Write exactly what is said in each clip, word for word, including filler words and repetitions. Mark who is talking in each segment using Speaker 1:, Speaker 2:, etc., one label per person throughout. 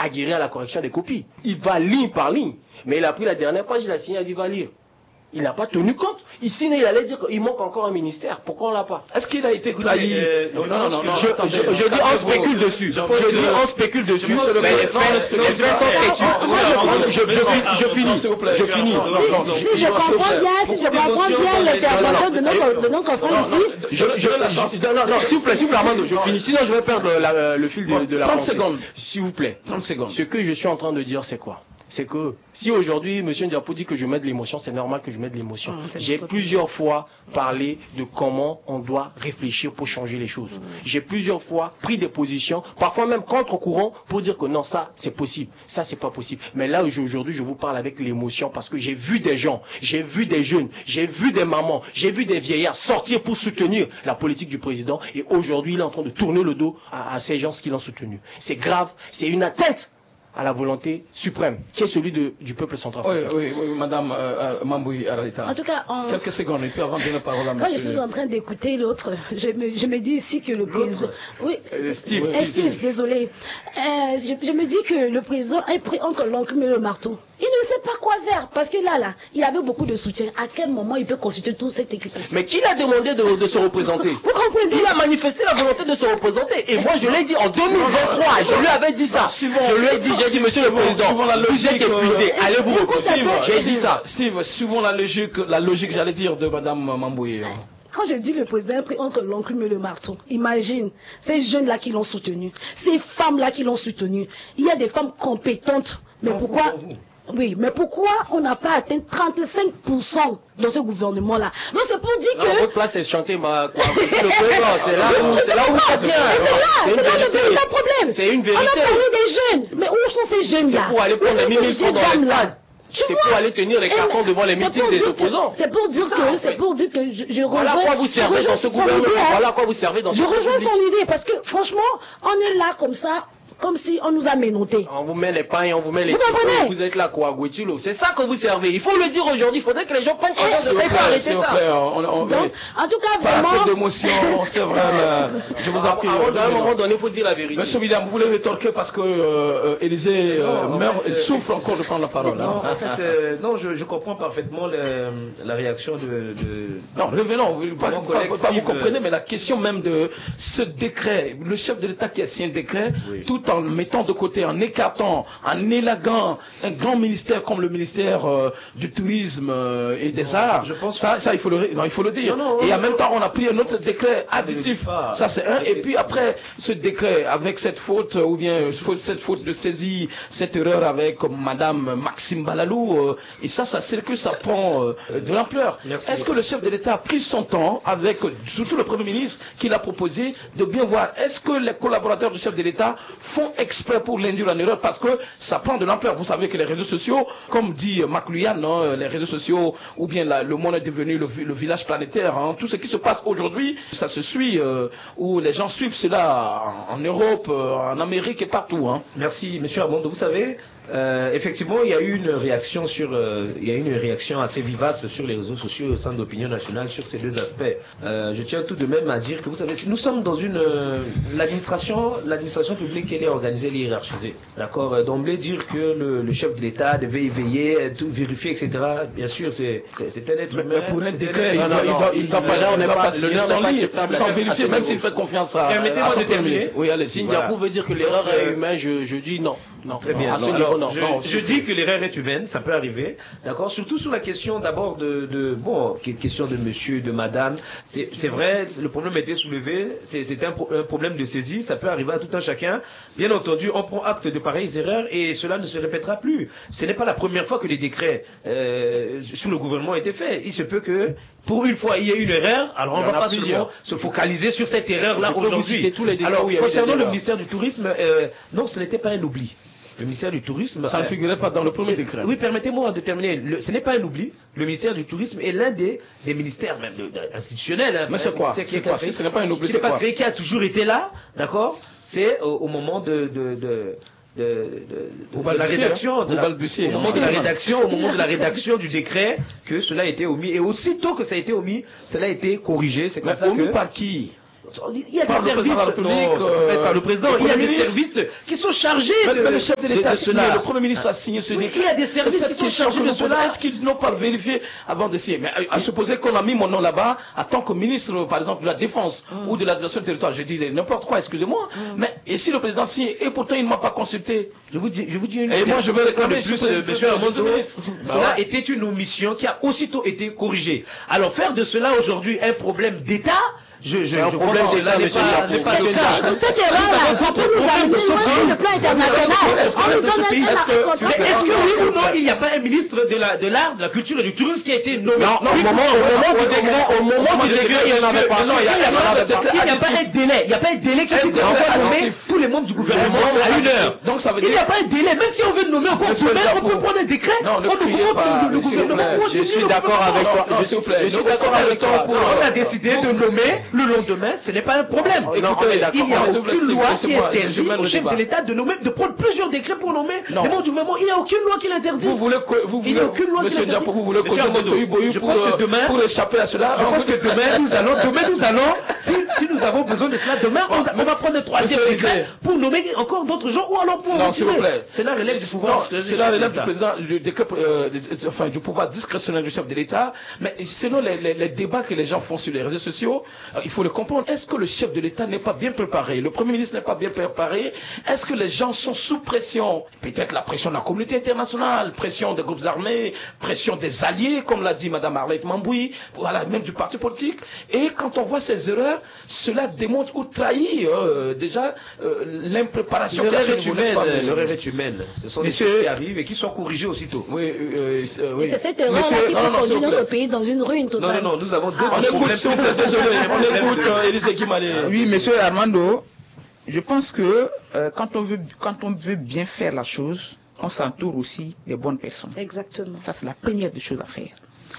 Speaker 1: aguerri à la correction des copies. Il va ligne par ligne. Mais il a pris la dernière page, il a signé, il a dit va lire. Il n'a pas tenu compte. Ici, il allait dire qu'il manque encore un ministère. Pourquoi on l'a pas?
Speaker 2: Est-ce qu'il a été trahi?
Speaker 1: euh, Non, non, non. non je, attendez, je, je dis on spécule dessus. Je dis on spécule dessus. Mais les faits, les faits sont têtus. Je finis. Je finis.
Speaker 3: Si je comprends bien, si je comprends bien l'intervention de notre de nos confrères ici.
Speaker 1: Non, non, s'il vous plaît, s'il vous plaît, Armando, je finis. Sinon, je vais perdre le fil de la
Speaker 2: pensée. trente secondes.
Speaker 1: S'il vous plaît.
Speaker 2: trente secondes.
Speaker 1: Ce que je suis en train de dire, c'est quoi? C'est que si aujourd'hui M. Ndiapo dit que je mets de l'émotion, c'est normal que je mette de l'émotion. Mmh, J'ai plusieurs fois parlé de comment on doit réfléchir pour changer les choses. Mmh. J'ai plusieurs fois pris des positions, parfois même contre-courant, pour dire que non, ça c'est possible, ça c'est pas possible. Mais là aujourd'hui, je vous parle avec l'émotion parce que j'ai vu des gens, j'ai vu des jeunes, j'ai vu des mamans, j'ai vu des vieillards sortir pour soutenir la politique du président et aujourd'hui il est en train de tourner le dos à, à ces gens qui l'ont soutenu. C'est grave, c'est une atteinte à la volonté suprême, qui est celui de, du peuple centrafricain.
Speaker 2: Oui, oui, oui, Madame euh, Mamboui Ararita.
Speaker 3: En tout cas, en...
Speaker 2: quelques secondes, et puis avant de donner la parole à
Speaker 3: Quand
Speaker 2: monsieur...
Speaker 3: je suis en train d'écouter l'autre, je me, je me dis ici que le président... Oui,
Speaker 1: euh, Steve,
Speaker 3: oui.
Speaker 1: Steve,
Speaker 3: Steve, Steve, désolé. Euh, je, je me dis que le président est pris entre l'enclume et le marteau. Il ne sait pas quoi faire, parce que là, là, il avait beaucoup de soutien. À quel moment il peut consulter tout cette équipe?
Speaker 1: Mais qui l'a demandé de, de se représenter?
Speaker 3: Vous comprenez?
Speaker 1: Il a manifesté la volonté de se représenter. Et moi, je l'ai dit en deux mille vingt-trois, je lui avais dit ça. Je lui ai dit, j'ai dit, monsieur le président,
Speaker 2: suivant la logique,
Speaker 1: épuisé,
Speaker 2: euh,
Speaker 1: allez vous reposer. J'ai dit ça.
Speaker 2: Steve, suivant la logique, la logique, j'allais dire, de Madame Mamboui.
Speaker 3: Quand je dis le président est pris entre l'enclume et le marteau, imagine ces jeunes-là qui l'ont soutenu, ces femmes-là qui l'ont soutenu. Il y a des femmes compétentes, mais non, pourquoi Oui, mais pourquoi on n'a pas atteint trente-cinq pour cent dans ce gouvernement-là? Donc c'est pour dire que...
Speaker 1: Non, votre place c'est chanter ma... C'est là où c'est là où ça vient.
Speaker 3: C'est là, c'est là le véritable problème.
Speaker 1: C'est une vérité.
Speaker 3: On a parlé des jeunes, mais où sont ces jeunes-là?
Speaker 1: C'est pour aller prendre les mille francs dans les stades. C'est pour aller tenir les cartons devant les meetings des opposants.
Speaker 3: C'est pour dire que, c'est pour dire que je, je rejoins.
Speaker 1: Voilà quoi vous servez dans ce gouvernement. Voilà quoi vous servez dans ce gouvernement.
Speaker 3: Je rejoins son idée parce que franchement, on est là comme ça. Comme si on nous a menottés.
Speaker 1: On vous met les pains, on vous met les...
Speaker 3: Vous comprenez?
Speaker 1: Vous êtes là quoi, Gouetilo? C'est ça que vous servez. Il faut le dire aujourd'hui. Il faudrait que les gens prennent conscience de ça. Il faut arrêter ça.
Speaker 2: On, on,
Speaker 3: Donc, en tout cas,
Speaker 2: pas
Speaker 3: vraiment...
Speaker 2: assez d'émotion, c'est vrai. Mais je vous en prie.
Speaker 1: À un moment donné, il faut dire la vérité.
Speaker 2: Monsieur William, vous voulez rétorquer parce que euh, Élysée euh, meurt, fait, euh, souffre encore de prendre la parole.
Speaker 4: Non,
Speaker 2: hein.
Speaker 4: en fait, euh, non, je, je comprends parfaitement le, la réaction de, de...
Speaker 2: Non, revenons. Pas, pas, pas, pas vous comprenez, mais la question même de ce décret, le chef de l'État qui a signé un décret, oui. tout en mettant de côté, en écartant, en élaguant un grand ministère comme le ministère euh, du tourisme euh, et des non, arts, je, je pense ça, ça il faut le, non, il faut le dire. Non, non, et en même temps, on a pris un autre décret additif. Ça c'est un. Et puis après ce décret, avec cette faute ou bien cette faute de saisie, cette erreur avec Madame Maxime Balalou, euh, et ça, ça c'est que ça prend euh, de l'ampleur. Est-ce que le chef de l'État a pris son temps avec surtout le Premier ministre qui l'a proposé de bien voir est-ce que les collaborateurs du chef de l'État font exprès pour l'induire en erreur parce que ça prend de l'ampleur. Vous savez que les réseaux sociaux, comme dit McLuhan, hein, les réseaux sociaux ou bien la, le monde est devenu le, le village planétaire. Hein, tout ce qui se passe aujourd'hui, ça se suit, euh, où les gens suivent cela en, en Europe, euh, en Amérique et partout. Hein.
Speaker 4: Merci, Monsieur Armando. Vous savez, euh, effectivement, il y a eu une réaction sur, euh, il y a eu une réaction assez vivace sur les réseaux sociaux au sein de l'opinion nationale sur ces deux aspects. Euh, je tiens tout de même à dire que vous savez, nous sommes dans une, euh, l'administration, l'administration publique, elle est organisée, elle est hiérarchisée. D'accord. D'emblée dire que le, le chef de l'État devait y veiller, tout vérifier, et cetera. Bien sûr, c'est, c'est, c'est un être humain.
Speaker 2: Mais pour un décret, il doit, il doit pas, on n'est pas signer sans lire, sans vérifier, même s'il fait confiance à.
Speaker 4: Permettez-moi de terminer.
Speaker 1: Oui, allez. Si Ndiapo veut dire que l'erreur est humaine, je, je dis non. Non,
Speaker 4: très bien.
Speaker 1: À ce niveau, non.
Speaker 4: Je,
Speaker 1: non,
Speaker 4: je dis que l'erreur est humaine, ça peut arriver, d'accord. Surtout sur la question d'abord de, de, bon, question de monsieur, de madame. C'est, c'est vrai, le problème a été soulevé. C'est, c'est un, un problème de saisie, ça peut arriver à tout un chacun. Bien entendu, on prend acte de pareilles erreurs et cela ne se répétera plus. Ce n'est pas la première fois que les décrets euh, sous le gouvernement ont été faits. Il se peut que pour une fois il y ait une erreur, alors on ne va pas seulement se focaliser sur cette erreur-là aujourd'hui. Alors concernant le ministère du Tourisme, euh, non, ce n'était pas un oubli. Le ministère du Tourisme...
Speaker 2: Ça ne figurait pas dans le premier décret.
Speaker 4: Oui, permettez-moi de terminer. Le, ce n'est pas un oubli. Le ministère du Tourisme est l'un des, des ministères même de, de, institutionnels. Hein,
Speaker 2: mais c'est quoi? C'est quoi? Si ce n'est pas un oubli,
Speaker 4: c'est quoi? Qui a toujours été là, d'accord? C'est au, au moment de... de, de De, de, de, de la rédaction, de la, au moment de la rédaction, au moment de la rédaction du décret, que cela a été omis. Et aussitôt que ça a été omis, cela a été corrigé. C'est comme
Speaker 2: mais
Speaker 4: ça
Speaker 2: omis
Speaker 4: que...
Speaker 2: par qui?
Speaker 4: il y a des services,
Speaker 2: euh,
Speaker 4: par le président, il y a des services qui sont chargés
Speaker 2: mais,
Speaker 4: de,
Speaker 2: mais le chef de l'État, le Premier ministre
Speaker 4: ah.
Speaker 2: a signé ce
Speaker 4: oui,
Speaker 2: décret.
Speaker 4: Il y a des services qui sont chargés de cela.
Speaker 2: Est-ce qu'ils n'ont pas vérifié avant de signer? Mais à supposer qu'on a mis mon nom là-bas, en tant que ministre, par exemple, de la Défense mm. ou de l'administration du territoire, je dis n'importe quoi, excusez-moi. Mm. Mais et si le président signe, et pourtant il ne m'a pas consulté?
Speaker 4: Je vous dis, je vous dis une
Speaker 2: Et moi je veux réclamer
Speaker 4: plus, monsieur Armando, cela était une omission qui a aussitôt été corrigée. Alors faire de cela aujourd'hui un problème d'État, je, je,
Speaker 1: un
Speaker 4: je
Speaker 1: problème
Speaker 4: crois que là n'est pas, n'est pas le cas.
Speaker 3: Cette erreur-là, ça peut nous amener loin sur le plan international. On nous donne un
Speaker 4: Est-ce que oui ou non, il n'y a pas un ministre de la, de l'art, de la culture et du tourisme qui a été nommé?
Speaker 1: Non, au moment, au moment du décret, au moment du décret, il n'y en avait pas.
Speaker 4: Non, il n'y a pas un délai. Il n'y a pas un délai qui était nommé tous les membres du gouvernement à une heure. Donc ça veut dire. Il n'y a pas un délai. Même si on veut nommer encore demain, on peut prendre un décret. On ne comprend pas le gouvernement.
Speaker 1: Je suis d'accord avec toi. Je suis d'accord avec toi.
Speaker 4: On a décidé de nommer le lendemain. Ce n'est pas un problème.
Speaker 1: Non,
Speaker 4: il n'y a aucune loi qui interdit au chef de l'État de nommer, de prendre plusieurs décrets pour nommer les membres du gouvernement. Il n'y a aucune loi qui l'interdit.
Speaker 2: Vous voulez que, vous voulez, monsieur Diapo, vous voulez causer mon tohu-bohu pour, demain, pour échapper à cela?
Speaker 4: Je pense que demain, nous allons, demain, nous allons, si, si nous avons besoin de cela, demain, on, on va prendre un troisième décret pour nommer encore d'autres gens ou alors pour
Speaker 2: non, s'il vous plaît.
Speaker 4: C'est la relève du pouvoir.
Speaker 2: C'est la relève du président, du décret, euh, enfin, du pouvoir discrétionnaire du chef de l'État. Mais selon les, les, les débats que les gens font sur les réseaux sociaux, euh, il faut le comprendre. Est-ce que le chef de l'État n'est pas bien préparé? Le Premier ministre n'est pas bien préparé? Est-ce que les gens sont sous pression? Peut-être la pression de la communauté internationale, pression des groupes armés, pression des alliés, comme l'a dit Madame Arlette Mamboui, voilà, même du parti politique. Et quand on voit ces erreurs, cela démontre ou trahit euh, déjà euh, l'impréparation.
Speaker 4: L'erreur est humaine, l'erreur est humaine. Ce sont des choses qui arrivent et qui sont corrigées aussitôt.
Speaker 2: Oui, euh, euh, oui.
Speaker 3: Et c'est cette erreur-là qui peut conduire notre pays dans une ruine totale.
Speaker 4: Non, non, non, nous avons deux
Speaker 2: ah, on écoute, s'il vous plaît, désolé, on écoute euh, Élysée Guimalé.
Speaker 5: Oui, monsieur Armando, je pense que euh, quand on veut quand on veut bien faire la chose, on s'entoure aussi des bonnes personnes.
Speaker 3: Exactement.
Speaker 5: Ça, c'est la première des choses à faire.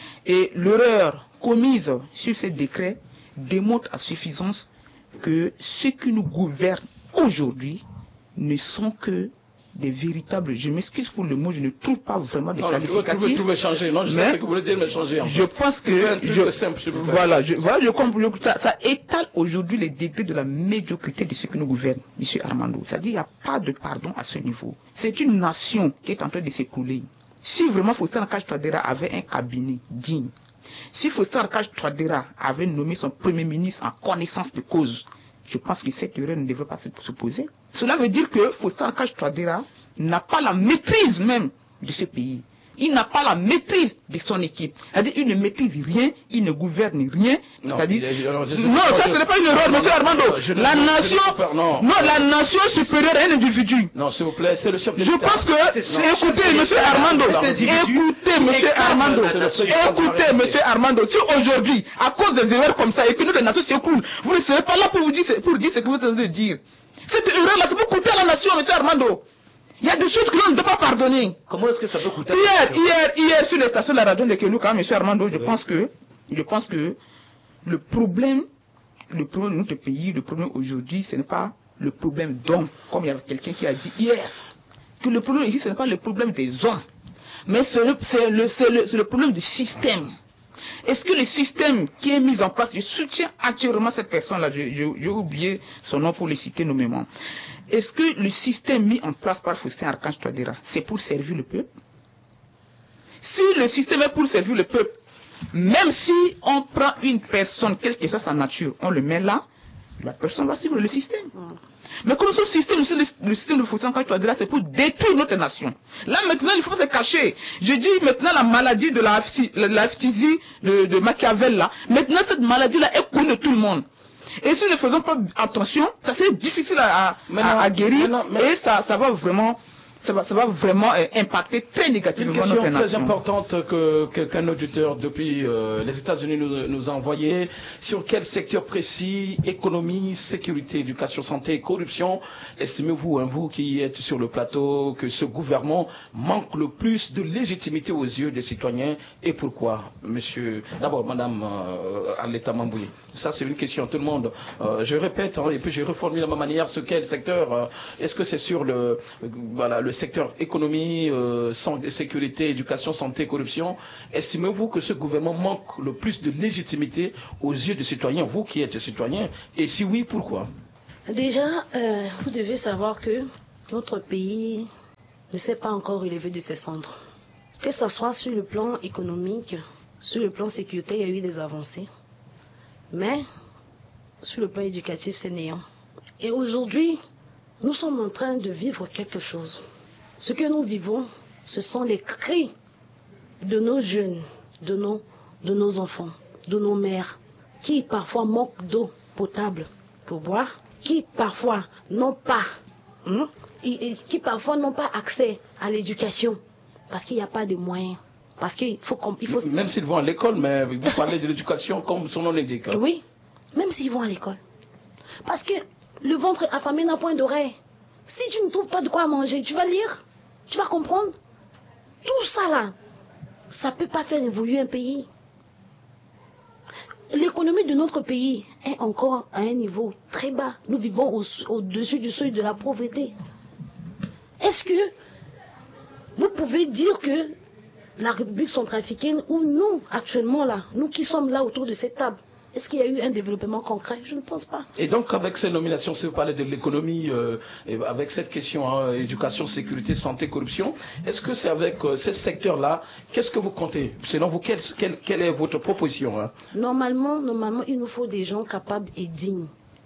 Speaker 5: Et l'erreur commise sur ces décrets démontre à suffisance que ceux qui nous gouvernent aujourd'hui ne sont que des véritables, je m'excuse pour le mot, je ne trouve pas vraiment des non, qualificatifs.
Speaker 2: Tu veux, tu veux changer, non, je sais ce que vous voulez dire, mais changer. En fait.
Speaker 5: Je pense que,
Speaker 2: un truc
Speaker 5: je,
Speaker 2: simple, je
Speaker 5: voilà, je, voilà, je comprends, ça, ça étale aujourd'hui les degrés de la médiocrité de ceux qui nous gouvernent, monsieur Armando. C'est-à-dire, il n'y a pas de pardon à ce niveau. C'est une nation qui est en train de s'écrouler. Si vraiment Faustin Archange Touadéra avait un cabinet digne, si Faustin Archange Touadéra avait nommé son premier ministre en connaissance de cause, je pense que cette erreur ne devrait pas se poser. Cela veut dire que Faustin Archange Touadéra n'a pas la maîtrise même de ce pays. Il n'a pas la maîtrise de son équipe. C'est-à-dire, il ne maîtrise rien, il ne gouverne rien.
Speaker 2: Non,
Speaker 5: c'est-à-dire,
Speaker 2: alors, je,
Speaker 5: non
Speaker 2: je,
Speaker 5: ça ce n'est pas une erreur, monsieur Armando.
Speaker 2: Je,
Speaker 5: la
Speaker 2: je,
Speaker 5: nation,
Speaker 2: je, non,
Speaker 5: non, la nation est supérieure à un individu.
Speaker 2: Non, s'il vous plaît, c'est le chef de
Speaker 5: Je
Speaker 2: l'État.
Speaker 5: pense que, écoutez, monsieur Armando, écoutez, monsieur Armando, écoutez, monsieur Armando, si aujourd'hui, à cause des erreurs comme ça, et que notre nation s'écroule, vous ne serez pas là pour vous dire, pour dire ce que vous êtes en train de dire. Cette erreur-là, ça peut coûter à la nation, monsieur Armando. Il y a des choses que l'on ne peut pas pardonner.
Speaker 4: Comment est-ce que ça peut coûter?
Speaker 5: Hier, hier, hier, sur les stations de la radio de Kelouka, M. Armando, je oui. pense que, je pense que le problème, le problème de notre pays, le problème aujourd'hui, ce n'est pas le problème d'hommes, comme il y avait quelqu'un qui a dit hier, que le problème ici, ce n'est pas le problème des hommes, mais c'est le, c'est le, c'est le, c'est le problème du système. Est-ce que le système qui est mis en place, je soutiens actuellement cette personne-là, j'ai oublié son nom pour le citer nommément. Est-ce que le système mis en place par Faustin Archange Touadéra, c'est pour servir le peuple? Si le système est pour servir le peuple, même si on prend une personne, quelle que soit sa nature, on le met là, la personne va suivre le système. Mm. Mais comme ce système, le, le système de Faustin Archange Touadéra, c'est pour détruire notre nation. Là maintenant, il faut se cacher. Je dis maintenant la maladie de la, la, la phtisie de, de Machiavel là. Maintenant cette maladie-là est connue de tout le monde. Et si nous ne faisons pas attention, ça serait difficile à, à, à, à guérir non, et ça, ça va vraiment, ça va, ça va vraiment euh, impacter très négativement notre nation.
Speaker 2: Une question très importante que qu'un auditeur depuis euh, les États-Unis nous, nous a envoyé. Sur quel secteur précis, économie, sécurité, éducation, santé, corruption, estimez-vous, hein, vous qui êtes sur le plateau, que ce gouvernement manque le plus de légitimité aux yeux des citoyens et pourquoi, monsieur? D'abord, madame euh, Arlette Mamboui. Ça, c'est une question, tout le monde. Euh, je répète, hein, et puis je reformule à ma manière, sur quel secteur, euh, est-ce que c'est sur le, euh, voilà, le le secteur économie, euh, sécurité, éducation, santé, corruption. Estimez-vous que ce gouvernement manque le plus de légitimité aux yeux des citoyens, vous qui êtes citoyen? Et si oui, pourquoi?
Speaker 3: Déjà, euh, vous devez savoir que notre pays ne s'est pas encore relevé de ses cendres. Que ce soit sur le plan économique, sur le plan sécurité, il y a eu des avancées. Mais sur le plan éducatif, c'est néant. Et aujourd'hui, nous sommes en train de vivre quelque chose. Ce que nous vivons, ce sont les cris de nos jeunes, de nos, de nos enfants, de nos mères, qui parfois manquent d'eau potable pour boire, qui parfois n'ont pas, hein, et, et qui parfois n'ont pas accès à l'éducation, parce qu'il n'y a pas de moyens. Parce qu'il faut, il faut...
Speaker 2: Même s'ils vont à l'école, mais vous parlez de l'éducation comme son nom l'indique.
Speaker 3: Oui, même s'ils vont à l'école. Parce que le ventre affamé n'a point d'oreille. Si tu ne trouves pas de quoi manger, tu vas lire, tu vas comprendre. Tout ça là, ça ne peut pas faire évoluer un pays. L'économie de notre pays est encore à un niveau très bas. Nous vivons au, au-dessus du seuil de la pauvreté. Est-ce que vous pouvez dire que la République centrafricaine, ou nous, actuellement là, nous qui sommes là autour de cette table, est-ce qu'il y a eu un développement concret? Je ne pense pas.
Speaker 2: Et donc, avec ces nominations, si vous parlez de l'économie, euh, avec cette question, hein, éducation, sécurité, santé, corruption, est-ce que c'est avec euh, ces secteurs-là, qu'est-ce que vous comptez? Selon vous, quelle, quelle, quelle est votre proposition, hein?
Speaker 3: Normalement, normalement, il nous faut des gens capables et dignes.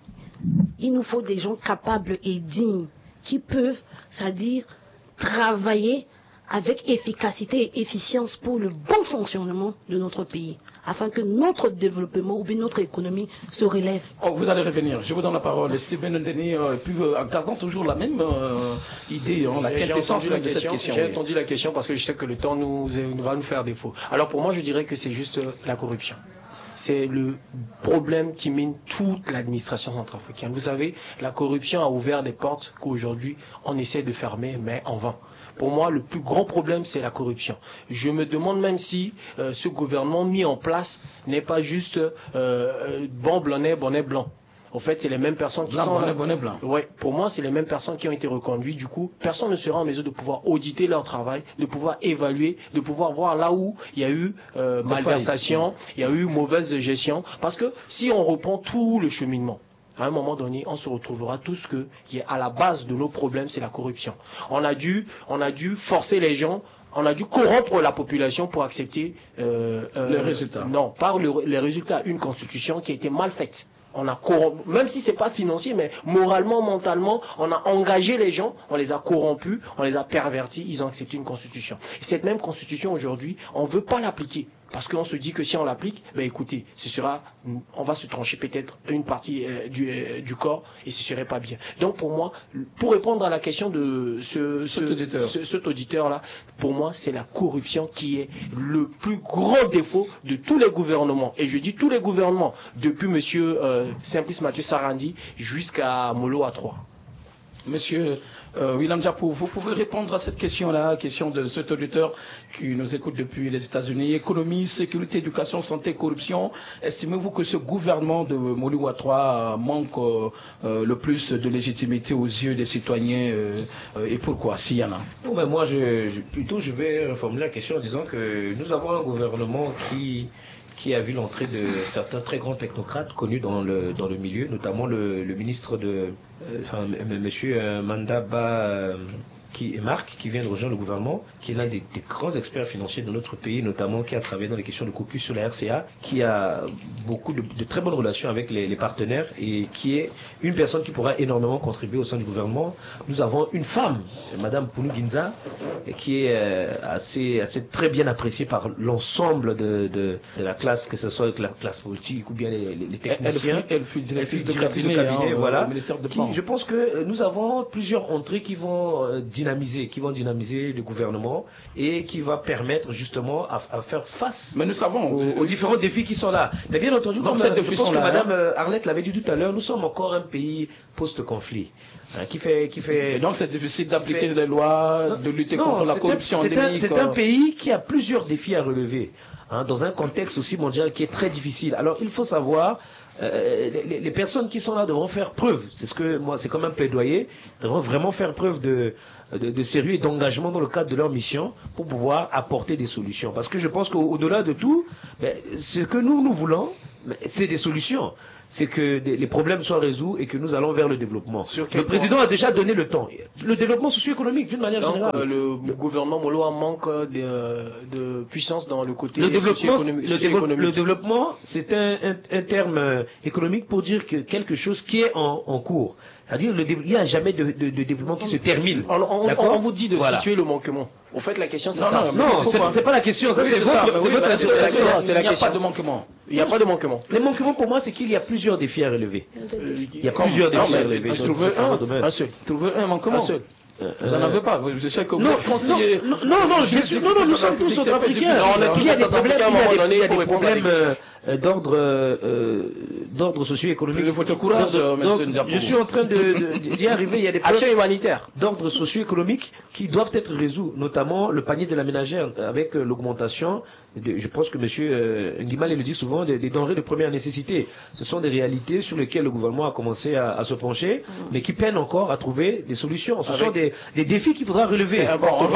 Speaker 3: Il nous faut des gens capables et dignes, qui peuvent, c'est-à-dire, travailler avec efficacité et efficience pour le bon fonctionnement de notre pays, afin que notre développement ou bien notre économie se relève.
Speaker 2: Oh, vous allez revenir. Je vous donne la parole. Stephen Ndeni, euh, puis euh, en gardant toujours la même euh, idée, hein, la quintessence de cette question.
Speaker 1: J'ai
Speaker 2: oui.
Speaker 1: entendu la question parce que je sais que le temps nous, nous va nous faire défaut. Alors pour moi, je dirais que c'est juste euh, la corruption. C'est le problème qui mine toute l'administration centrafricaine. Vous savez, la corruption a ouvert des portes qu'aujourd'hui on essaie de fermer, mais en vain. Pour moi, le plus grand problème, c'est la corruption. Je me demande même si euh, ce gouvernement mis en place n'est pas juste euh, bon blonnet, bonnet blanc. Au fait, c'est les mêmes personnes qui
Speaker 2: blanc,
Speaker 1: sont...
Speaker 2: Bonnet, bonnet blanc.
Speaker 1: Ouais, pour moi, c'est les mêmes personnes qui ont été reconduites. Du coup, personne ne sera en mesure de pouvoir auditer leur travail, de pouvoir évaluer, de pouvoir voir là où il y a eu euh, malversation, il y a eu mauvaise gestion. Parce que si on reprend tout le cheminement, à un moment donné, on se retrouvera tous que qui est à la base de nos problèmes, c'est la corruption. On a dû, on a dû forcer les gens, on a dû corrompre la population pour accepter euh, euh,
Speaker 2: les résultats.
Speaker 1: Non, pas le, les résultats. Une constitution qui a été mal faite. On a corrompu, même si c'est pas financier, mais moralement, mentalement, on a engagé les gens, on les a corrompus, on les a pervertis, ils ont accepté une constitution. Et cette même constitution aujourd'hui, on veut pas l'appliquer. Parce qu'on se dit que si on l'applique, ben écoutez, ce sera, on va se trancher peut-être une partie euh, du, euh, du corps et ce serait pas bien. Donc pour moi, pour répondre à la question de ce, ce, auditeur. ce cet auditeur-là, pour moi c'est la corruption qui est le plus grand défaut de tous les gouvernements. Et je dis tous les gouvernements, depuis Monsieur euh, Simplice Mathieu Sarandi jusqu'à Molo A trois.
Speaker 2: Monsieur euh, William Diapou, vous pouvez répondre à cette question-là, question de cet auditeur qui nous écoute depuis les États-Unis. Économie, sécurité, éducation, santé, corruption. Estimez-vous que ce gouvernement de Molo A trois manque euh, euh, le plus de légitimité aux yeux des citoyens euh, euh, et pourquoi, s'il y en a?
Speaker 4: Non, ben moi, je, je, plutôt, je vais reformuler la question en disant que nous avons un gouvernement qui qui a vu l'entrée de certains très grands technocrates connus dans le, dans le milieu, notamment le, le ministre de, euh, enfin, monsieur euh, Mandaba euh, qui est Marc, qui vient de rejoindre le gouvernement, qui est l'un des, des grands experts financiers de notre pays, notamment qui a travaillé dans les questions de caucus sur la R C A, qui a beaucoup de, de très bonnes relations avec les, les partenaires et qui est une personne qui pourra énormément contribuer au sein du gouvernement. Nous avons une femme, Madame Pounou Ginza, qui est euh, assez, assez très bien appréciée par l'ensemble de, de, de la classe, que ce soit la classe politique ou bien les, les, les techniciens.
Speaker 2: Elle fut directrice de
Speaker 4: cabinet,
Speaker 2: cabinet, hein,
Speaker 4: voilà.
Speaker 2: Au ministère de
Speaker 4: qui, je pense que nous avons plusieurs entrées qui vont euh, dynamiser, qui vont dynamiser le gouvernement et qui va permettre justement à, à faire face
Speaker 2: Mais nous savons,
Speaker 4: aux, aux différents défis qui sont là. Mais bien entendu, comme
Speaker 2: cette
Speaker 4: euh, je pense que
Speaker 2: là,
Speaker 4: Madame
Speaker 2: hein.
Speaker 4: euh, Arlette l'avait dit tout à l'heure, nous sommes encore un pays post-conflit. Hein, qui fait, qui fait,
Speaker 2: et donc c'est difficile d'appliquer fait... les lois, de lutter
Speaker 4: non,
Speaker 2: contre la corruption
Speaker 4: un,
Speaker 2: endémique.
Speaker 4: C'est un, un pays qui a plusieurs défis à relever, hein, dans un contexte aussi mondial qui est très difficile. Alors il faut savoir, euh, les, les personnes qui sont là devront faire preuve, c'est ce que moi, c'est comme un plaidoyer, devront vraiment faire preuve de de, de sérieux et d'engagement dans le cadre de leur mission pour pouvoir apporter des solutions. Parce que je pense qu'au-delà de tout, ben, ce que nous, nous voulons, ben, c'est des solutions. C'est que les problèmes soient résolus et que nous allons vers le développement. Le président a déjà donné le temps. Le développement socio-économique, d'une manière
Speaker 1: Donc,
Speaker 4: générale.
Speaker 1: Euh, le, le gouvernement Molo manque de, de puissance dans le côté
Speaker 4: le développement.
Speaker 1: socio-économique.
Speaker 4: Le, développe, le développement, c'est un, un, un terme euh, économique pour dire que quelque chose qui est en, en cours. C'est-à-dire il n'y a jamais de, de, de développement qui se termine.
Speaker 1: On, on, on vous dit de voilà. situer le manquement. Au fait, la question, c'est ça.
Speaker 4: Non, non, non c'est pas la question. Ça, oui, c'est votre,
Speaker 1: oui,
Speaker 4: votre
Speaker 1: question.
Speaker 2: Il n'y a pas de manquement.
Speaker 1: Il n'y a pas de manquement.
Speaker 4: Les manquements, pour moi, c'est qu'il y a plusieurs défis à relever. Il y a plusieurs défis à relever.
Speaker 2: Trouvez un, un seul. Trouvez un manquement. Un seul. Vous n'en avez pas, je sais que vous
Speaker 4: non, conseiller... non, non, non, bien sûr, non, non, nous sommes tous centrafricains. Il y a des problèmes, il y a des problèmes euh, d'ordre euh, d'ordre socio-économique.
Speaker 2: Il faut le courage, monsieur Ndiapo.
Speaker 4: Je suis en train de d'y arriver. Il y a des
Speaker 1: problèmes humanitaires
Speaker 4: d'ordre socio-économique qui doivent être résolus, notamment le panier de la ménagère avec l'augmentation. Je pense que monsieur euh, Nguimal le dit souvent, des, des denrées de première nécessité. Ce sont des réalités sur lesquelles le gouvernement a commencé à, à se pencher, mmh. mais qui peinent encore à trouver des solutions. Ce Avec... sont des, des défis qu'il faudra relever.
Speaker 1: C'est un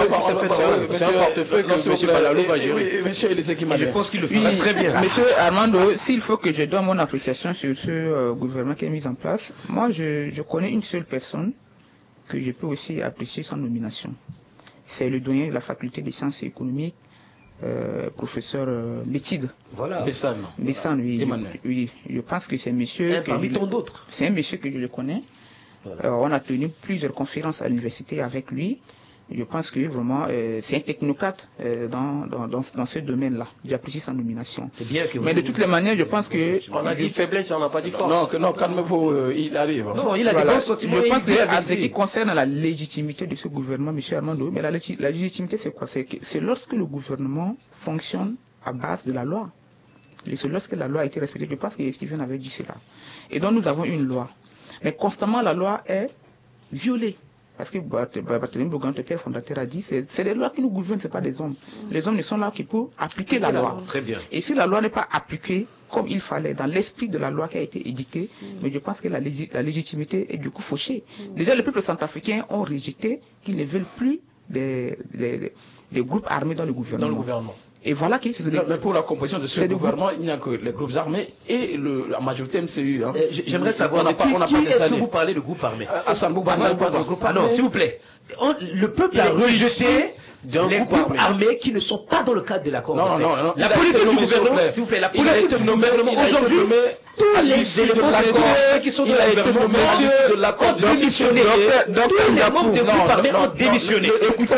Speaker 1: portefeuille que monsieur Palalo va gérer.
Speaker 2: Monsieur Eliseki
Speaker 4: Je pense qu'il le fera
Speaker 5: oui,
Speaker 4: très bien.
Speaker 5: Monsieur Armando, s'il faut que je donne mon appréciation sur ce euh, gouvernement qui est mis en place, moi je, je connais une seule personne que je peux aussi apprécier sans nomination. C'est le doyen de la faculté des sciences économiques, Euh, professeur euh, Métide.
Speaker 4: Voilà.
Speaker 2: Bessane.
Speaker 5: Bessane, oui.
Speaker 2: Emmanuel.
Speaker 5: Oui, je pense que c'est un monsieur.
Speaker 4: Que parmi tant d'autres.
Speaker 5: C'est un monsieur que je le connais. Voilà. Euh, on a tenu plusieurs conférences à l'université avec lui. Je pense que vraiment, euh, c'est un technocrate euh, dans, dans, dans, dans ce domaine-là. J'apprécie sa nomination.
Speaker 4: C'est bien que
Speaker 5: Mais de toutes les manières, je pense que...
Speaker 1: On a dit faiblesse et on n'a pas dit force.
Speaker 2: Non, que, non calmez-vous, euh, il arrive.
Speaker 4: Non, il a
Speaker 5: voilà.
Speaker 4: des bons sentiments.
Speaker 5: Je pense que à ce qui concerne la légitimité de ce gouvernement, M. Armando, mais la, la légitimité, c'est quoi? C'est lorsque le gouvernement fonctionne à base de la loi. C'est lorsque la loi a été respectée. Je pense que Steven avait dit cela. Et donc, nous avons une loi. Mais constamment, la loi est violée. Parce que Barthélémy Bougan, le père fondateur, a dit, c'est les lois qui nous gouvernent, ce n'est pas des hommes. Les hommes ne sont là que pour appliquer la loi.
Speaker 4: Très bien.
Speaker 5: Et si la loi n'est pas appliquée comme il fallait, dans l'esprit de la loi qui a été édictée, mm. mais je pense que la, lég la légitimité est du coup fauchée. Mm. Déjà, les peuples centrafricains ont rejeté qu'ils ne veulent plus des, des, des groupes armés dans le gouvernement.
Speaker 1: Dans le gouvernement.
Speaker 5: Et voilà qui
Speaker 2: non, mais pour la composition de ce gouvernement, il n'y a que les groupes armés et le, la majorité M C U. Hein.
Speaker 4: Euh, J'aimerais savoir, on a pas, on a qui, qui est-ce que vous parlez de groupe armé?
Speaker 2: Hassan Bouba,
Speaker 4: Hassan Bouba, groupe armé. Ah non, s'il vous plaît. On, le peuple a rejeté les groupes armés qui ne sont pas dans le cadre de l'accord.
Speaker 2: Non, non, non.
Speaker 4: La politique du gouvernement, s'il vous plaît, la politique du gouvernement aujourd'hui, tous les éléments d'accord qui sont dans le gouvernement de l'accord ont démissionné. Tous les membres des groupes armés ont démissionné.
Speaker 5: Écoutez,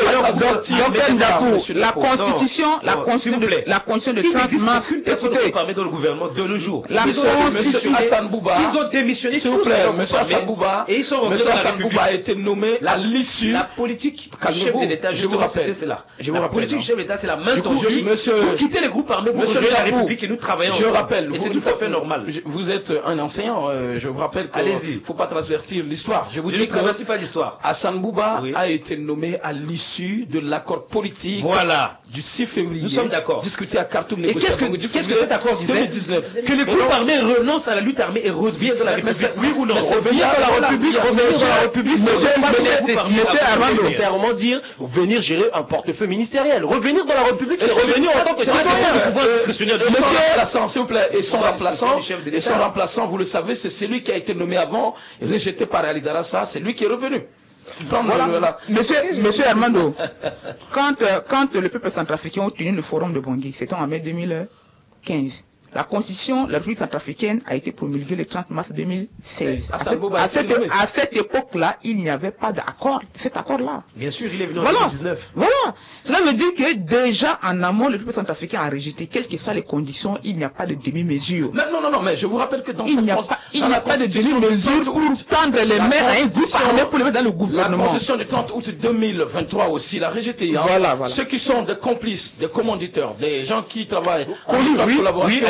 Speaker 5: la constitution, la constitution de la constitution de trente mars,
Speaker 4: écoutez, parmi dans le gouvernement de nos jours.
Speaker 2: La constitution Hassan Bouba,
Speaker 4: ils ont démissionné.
Speaker 2: S'il vous plaît, monsieur Hassan Bouba,
Speaker 4: et ils sont rentrés dans la République.
Speaker 2: a été nommé à l'issue.
Speaker 4: La politique du chef de l'État,
Speaker 2: je vous rappelle,
Speaker 4: c'est là.
Speaker 2: Je
Speaker 4: la politique du chef de l'État, c'est la main tendue. Vous quittez les groupes armés pour rejoindre la République et nous travaillons.
Speaker 2: Je rappelle,
Speaker 4: et c'est tout à fait normal.
Speaker 2: Vous êtes un enseignant, euh, je vous rappelle qu'il ne faut pas transvertir l'histoire. Je vous
Speaker 4: je
Speaker 2: dis
Speaker 4: ne traverse pas l'histoire.
Speaker 2: Hassan Bouba oui. a été nommé à l'issue de l'accord politique
Speaker 4: voilà.
Speaker 2: du six février.
Speaker 4: Nous sommes d'accord.
Speaker 2: Discuté à Khartoum.
Speaker 4: Et qu'est-ce que, qu'est-ce que cet accord disait? deux mille dix-neuf. Que les groupes armés renoncent à la lutte armée et reviennent dans la République. Oui ou non?
Speaker 1: Revenir dans la République, revenir dans la République, monsieur Armando, nécessairement dire venir gérer un portefeuille ministériel. Revenir dans la République, c'est revenir en tant que citoyen.
Speaker 2: Monsieur, s'il vous plaît, et son remplaçant, et son remplaçant, vous le savez, c'est celui qui a été nommé avant, rejeté par Ali Darassa, c'est lui qui est revenu.
Speaker 5: Voilà. Voilà. Monsieur, monsieur Armando, quand, euh, quand le peuple centrafricain a tenu le forum de Bangui, c'était en mai deux mille quinze. La constitution de la République centrafricaine a été promulguée le trente mars deux mille seize. À cette, à cette, à cette époque-là, il n'y avait pas d'accord, cet accord-là.
Speaker 4: Bien sûr, il est venu en
Speaker 5: voilà.
Speaker 4: deux mille dix-neuf.
Speaker 5: Voilà. Cela veut dire que déjà en amont, le peuple centrafricain a rejeté, quelles que soient les conditions, il n'y a pas de demi-mesure.
Speaker 2: Non, non, non, mais je vous rappelle que dans
Speaker 5: il n'y a pas, il n'y a pas de demi-mesure pour tendre les mains à un groupe armé pour le mettre dans le gouvernement.
Speaker 2: La constitution du trente août deux mille vingt-trois aussi l'a rejeté. Hein.
Speaker 5: Voilà, voilà.
Speaker 2: Ceux qui sont des complices, des commanditeurs, des gens qui travaillent
Speaker 4: en oui, collaboration. Oui,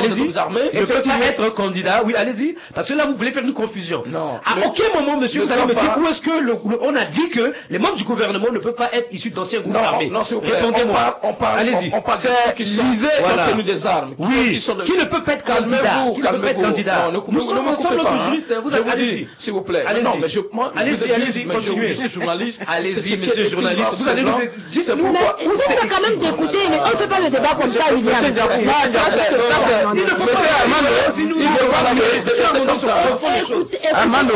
Speaker 2: de nos armées.
Speaker 4: Ne peut pas être candidat. Oui, allez-y. Parce que là, vous voulez faire une confusion.
Speaker 2: Non.
Speaker 4: À aucun moment, monsieur, vous allez me dire où est-ce que le, le, on a dit que les membres du gouvernement ne peuvent pas être issus d'anciens groupes armés.
Speaker 2: Non, s'il vous plaît.
Speaker 4: Répondez-moi.
Speaker 2: On parle,
Speaker 4: allez-y.
Speaker 2: On parle de ceux qui sont tenus des armes.
Speaker 4: Oui. Qui ne peut pas être candidat. Qui ne peut pas être candidat.
Speaker 2: Nous sommes ensemble notre juriste.
Speaker 4: Vous allez-y.
Speaker 2: S'il vous plaît.
Speaker 4: Allez-y.
Speaker 2: Non, mais je, moi,
Speaker 4: allez-y, allez-y, continuez.
Speaker 2: Je suis journaliste.
Speaker 4: Allez-y, monsieur journaliste. Vous allez nous dire
Speaker 3: pourquoi. C'est quand même d'écouter, mais on ne fait pas le débat comme ça, William.
Speaker 2: Il ne faut pas
Speaker 5: il faut pas la vérité, c'est comme ça. Armando,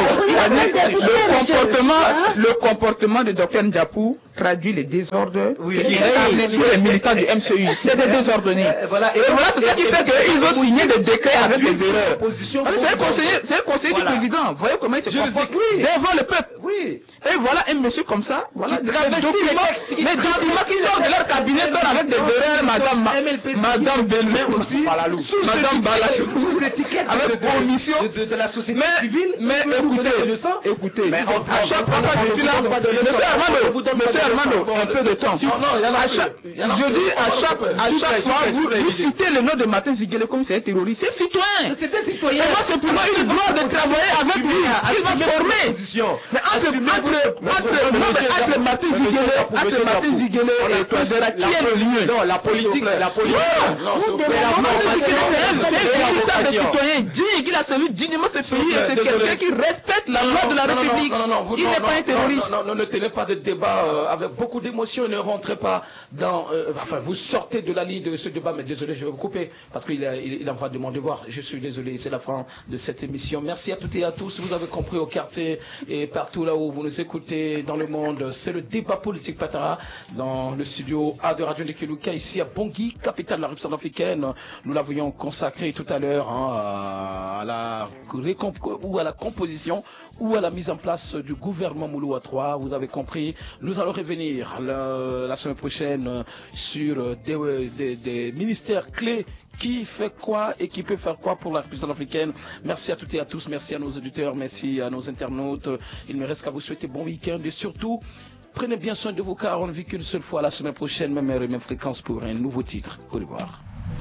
Speaker 5: le comportement de docteur Ndiapou traduit les désordres
Speaker 4: oui,
Speaker 5: qu'il incarne sur les militants du M C U. C'est des désordonnés.
Speaker 4: Euh, voilà,
Speaker 5: et, et voilà, c'est ça qui fait qu'ils ont signé des décrets avec des erreurs. C'est un conseiller, c'est un conseiller voilà. du président. Vous voyez comment il se comporte oui. devant le peuple.
Speaker 4: Oui.
Speaker 5: Et voilà un monsieur comme ça, voilà les documents, les, les documents qui sortent de leur cabinet sont avec des erreurs, madame, madame Belmer aussi, madame Balalou,
Speaker 4: sous étiquette avec omission de, de, de la société
Speaker 5: mais,
Speaker 4: civile.
Speaker 5: Mais écoutez, écoutez, mais à chaque fois que je suis là, monsieur Armando, monsieur Armando, un peu de temps. Je dis à chaque, à chaque fois, vous, vous citez le nom de Martin Ziguele comme c'est un terroriste. C'est citoyen.
Speaker 4: C'est un citoyen.
Speaker 5: Et moi, c'est pour moi une gloire de travailler avec lui. Il m'a formé. Mais entre, entre, entre, entre Martin Ziguele, entre Martin Ziguele et Touadéra, qui est le lien?
Speaker 4: Non, la politique, la politique.
Speaker 5: Non, c'est un citoyen digne, qu'il a servi dignement ce pays. C'est quelqu'un qui respecte la loi de la République. Il n'est pas un terroriste.
Speaker 2: Non, non, ne tenez pas de débat avec beaucoup d'émotion. Ne rentrez pas dans. Enfin, vous sortez de la ligne de ce débat. Mais désolé, je vais vous couper parce qu'il il en va de mon devoir. Je suis désolé. C'est la fin de cette émission. Merci à toutes et à tous. Vous avez compris au quartier et partout là où vous nous écoutez dans le monde. C'est le débat politique Patara dans le studio A de Radio Ndekeluka ici à Bangui, capitale de la République centrafricaine. Nous l'avions consacré tout à l'heure hein, à la ou à la composition ou à la mise en place du gouvernement Mouloua trois. Vous avez compris. Nous allons revenir le, la semaine prochaine sur des, des, des ministères clés. Qui fait quoi et qui peut faire quoi pour la République africaine. Merci à toutes et à tous, merci à nos auditeurs, merci à nos internautes. Il me reste qu'à vous souhaiter bon week-end et surtout, prenez bien soin de vous car on ne vit qu'une seule fois la semaine prochaine, même heure et même fréquence pour un nouveau titre. Au revoir.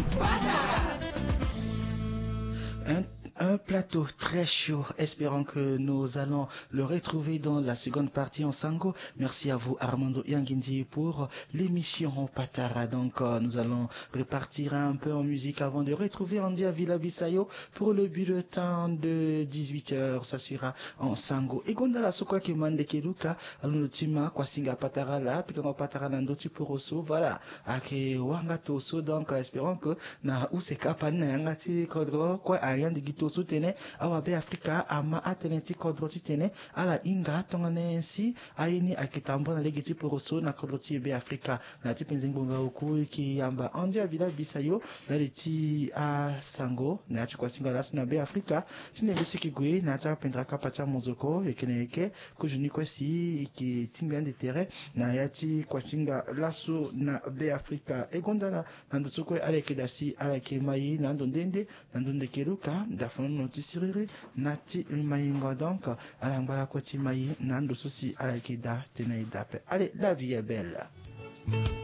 Speaker 6: Un Un plateau très chaud, espérons que nous allons le retrouver dans la seconde partie en Sango. Merci à vous Armando Yanguindi pour l'émission Patara. Donc euh, nous allons repartir un peu en musique avant de retrouver Andy à Villa Bissayo pour le bulletin de dix-huit heures. Ça sera en Sango. Et gondala sokwa ki mande keluka alunutima kwa singa Patara là, puis quand Patara nandoti pour osso, voilà. Ake wanga toso, donc espérons que na useka pan na yangati kodro kwa ariane de gito soutene awa be Afrika ama ateneti kodroti tene ala inga tongane ensi ayini akitambo na legiti poroso na kodroti be Afrika na tipenzingbonga oku ki yamba andi avila bisayo na leti a Sango na chukwa singa lasu na be Afrika sine bisi kigwe na ta pendra kapacha mozoko ekeneke kujuni kwesi ki timbian de terre na yati kwa singa lasu na be Afrika egondana na ndutsuko aleke dasi aleke mai na ndondende na ndonde keruka dafa notisiriri nati mayingo donc alangala koti mayi nando souci à la kida tenaïdape. Allez, la vie est belle.